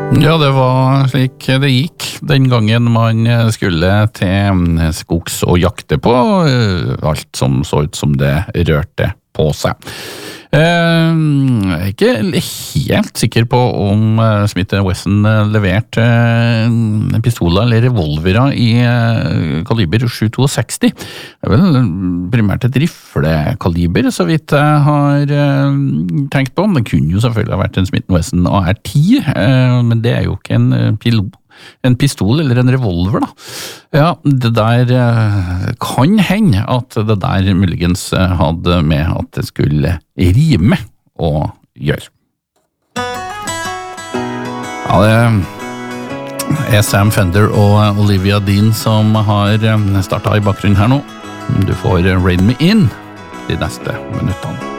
Ja, det var slik det gikk den gangen man skulle til skogs og jakte på alt som så ut som det rørte på seg. Jeg er ikke helt sikker på om Smith & Wesson leverte pistoler eller revolverer i kaliber 7,62. Det er vel primært et riflekaliber, så vidt jeg har tenkt på. Det kunne jo selvfølgelig ha vært en Smith & Wesson AR-10, men det er jo ikke en pistol eller en revolver da. Ja, det der kan hende at det der muligens hadde med at det skulle rime å gjøre. Ja, det er Sam Fender og Olivia Dean som har startet i bakgrunnen her nå. Du får Rain Me In de neste minuttene.